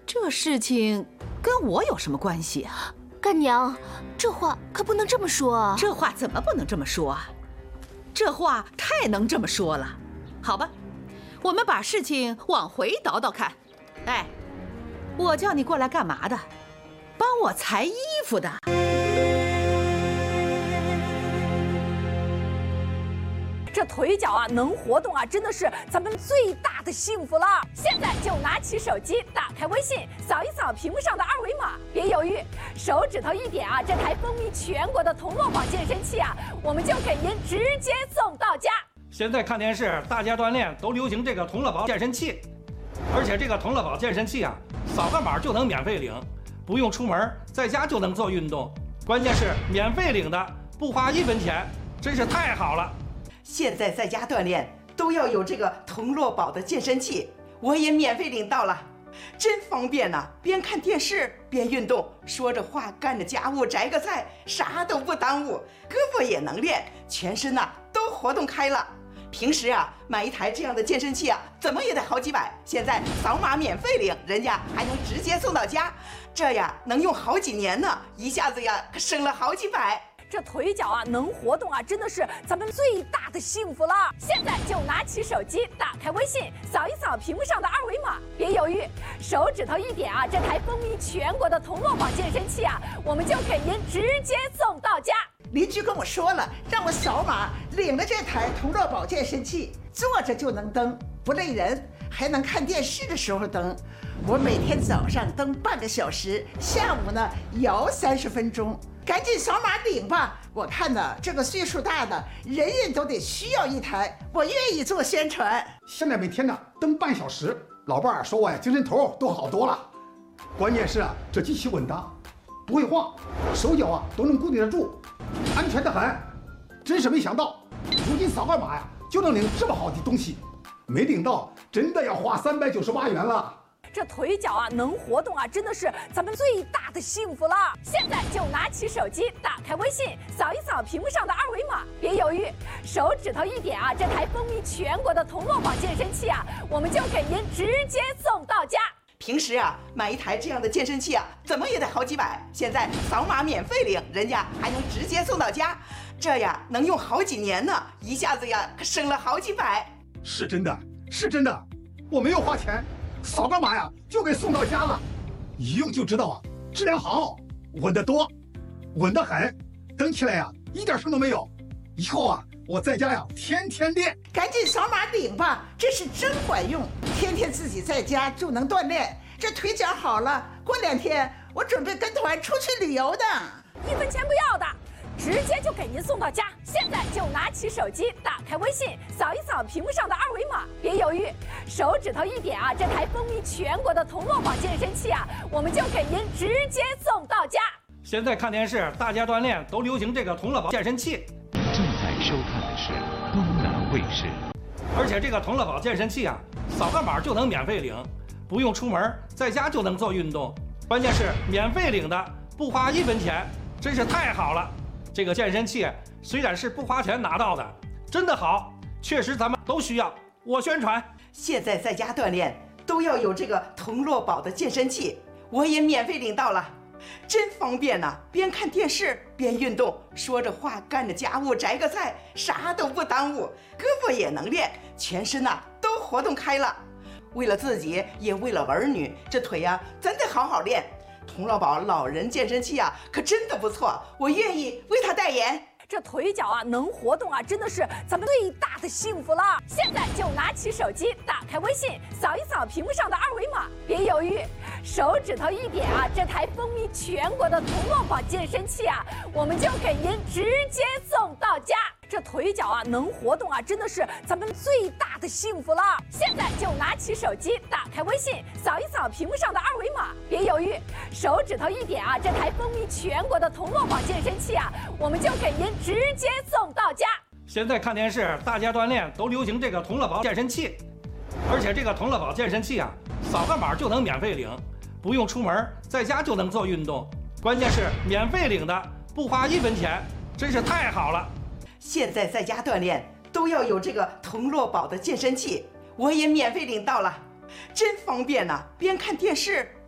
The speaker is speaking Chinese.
这事情跟我有什么关系啊？ 干娘，这话可不能这么说啊！ 这话怎么不能这么说啊？这话太能这么说了。好吧，我们把事情往回倒倒看。哎，我叫你过来干嘛的？帮我裁衣服的。 这腿脚啊能活动啊，真的是咱们最大的幸福了。现在就拿起手机，打开微信，扫一扫屏幕上的二维码，别犹豫，手指头一点啊，这台风靡全国的同乐宝健身器啊，我们就给您直接送到家。 现在看电视，大家锻炼都流行这个同乐宝健身器，而且这个同乐宝健身器啊，扫个码就能免费领，不用出门，在家就能做运动，关键是免费领的，不花1分钱，真是太好了。 现在在家锻炼都要有这个同乐宝的健身器，我也免费领到了，真方便呐！边看电视边运动，说着话干着家务，摘个菜，啥都不耽误，胳膊也能练，全身呐都活动开了。平时啊买一台这样的健身器啊，怎么也得好几百，现在扫码免费领，人家还能直接送到家，这呀能用好几年呢，一下子呀可省了好几百。 这腿脚啊能活动啊，真的是咱们最大的幸福了。现在就拿起手机，打开微信，扫一扫屏幕上的二维码，别犹豫，手指头一点啊，这台风靡全国的同乐宝健身器啊，我们就给您直接送到家。 邻居跟我说了，让我扫码领了这台同乐宝健身器，坐着就能蹬，不累人，还能看电视的时候蹬。我每天早上蹬半个小时，下午呢摇30分钟。赶紧扫码领吧！我看呢，这个岁数大的人人都得需要一台，我愿意做宣传。 现在每天呢蹬半小时，老伴儿说我呀精神头都好多了。关键是啊，这机器稳当，不会晃，手脚啊都能固定得住，安全得很。真是没想到，如今扫个码呀就能领这么好的东西，没领到真的要花398元了。 这腿脚啊能活动啊，真的是咱们最大的幸福了。现在就拿起手机，打开微信，扫一扫屏幕上的二维码，别犹豫，手指头一点啊，这台风靡全国的同乐宝健身器啊，我们就给您直接送到家。 平时啊买一台这样的健身器啊，怎么也得好几百，现在扫码免费领，人家还能直接送到家，这呀能用好几年呢，一下子呀可省了好几百。 是真的，是真的，我没有花钱，扫个码呀就给送到家了，一用就知道啊，质量好，稳得多，稳得很，蹬起来呀一点声都没有。以后啊我在家呀天天练。 赶紧扫码领吧，这是真管用，天天自己在家就能锻炼，这腿脚好了，过2天我准备跟团出去旅游的 ，1分钱不要的，直接就给您送到家。现在就拿起手机，打开微信，扫一扫屏幕上的二维码，别犹豫，手指头一点啊，这台风靡全国的同乐宝健身器啊，我们就给您直接送到家。 现在看电视，大家锻炼都流行这个同乐宝健身器。 正在收看的是东南卫视。 而且这个同乐宝健身器啊，扫个码就能免费领，不用出门，在家就能做运动，关键是免费领的，不花1分钱，真是太好了。这个健身器虽然是不花钱拿到的，真的好，确实咱们都需要。我宣传， 现在在家锻炼都要有这个同乐宝的健身器，我也免费领到了，真方便呐！边看电视边运动，说着话干着家务，摘个菜，啥都不耽误，胳膊也能练，全身呐都活动开了。为了自己，也为了儿女，这腿呀咱得好好练。同乐宝老人健身器啊，可真的不错，我愿意为他代言。 这腿脚啊能活动啊，真的是咱们最大的幸福了。现在就拿起手机，打开微信，扫一扫屏幕上的二维码，别犹豫，手指头一点啊，这台风靡全国的同乐宝健身器啊，我们就给您直接送到家。这腿脚啊能活动啊，真的是咱们最大的幸福了。现在就拿起手机，打开微信，扫一扫屏幕上的二维码，别犹豫，手指头一点啊，这台风靡全国的同乐宝健身器啊，我们就给您直接送到家。 现在看电视，大家锻炼都流行这个同乐宝健身器，而且这个同乐宝健身器啊，扫个码就能免费领，不用出门，在家就能做运动，关键是免费领的，不花1分钱，真是太好了。 现在在家锻炼都要有这个同乐宝的健身器，我也免费领到了，真方便呐！边看电视